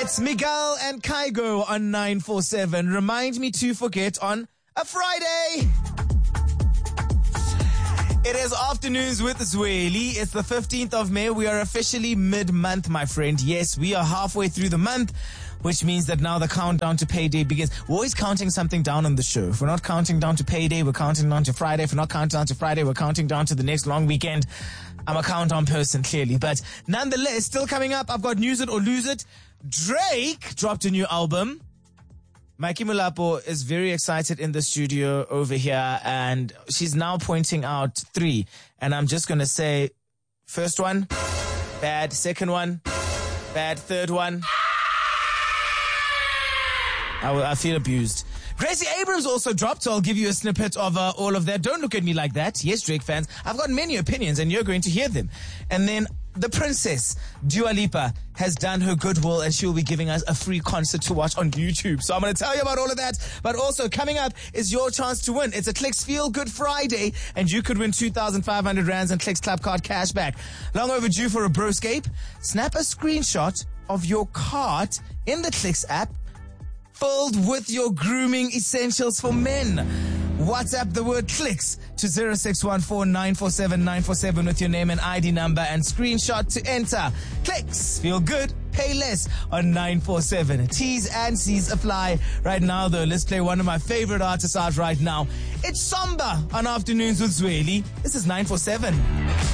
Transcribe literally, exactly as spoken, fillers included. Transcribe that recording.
It's Miguel and Kygo on nine four seven. Remind me to forget on a Friday. It is Afternoons with Zweli. It's the fifteenth of May. We are officially mid-month, my friend. Yes, we are halfway through the month, which means that now the countdown to payday begins. We're always counting something down on the show. If we're not counting down to payday, we're counting down to Friday. If we're not counting down to Friday, we're counting down to the next long weekend. I'm a countdown person, clearly. But nonetheless, still coming up, I've got News It or Lose It. Drake dropped a new album. Mikey Mulapo is very excited in the studio over here, and she's now pointing out three. And I'm just going to say, first one, bad. Second one, bad. Third one, I, I feel abused. Gracie Abrams also dropped, so I'll give you a snippet of uh, all of that. Don't look at me like that. Yes, Drake fans, I've got many opinions, and you're going to hear them. And then the princess, Dua Lipa, has done her goodwill, and she will be giving us a free concert to watch on YouTube. So I'm going to tell you about all of that. But also, coming up is your chance to win. It's a Clicks Feel Good Friday, and you could win two thousand five hundred rands and Clicks Club Card cash back. Long overdue for a broscape? Snap a screenshot of your cart in the Clicks app filled with your grooming essentials for men. WhatsApp the word Clicks to zero six one four nine four seven nine four seven with your name and I D number and screenshot to enter. Clicks, feel good, pay less on nine four seven. T's and C's apply. Right now though, let's play one of my favorite artists out right now. It's Samba on Afternoons with Zweli. This is nine four seven.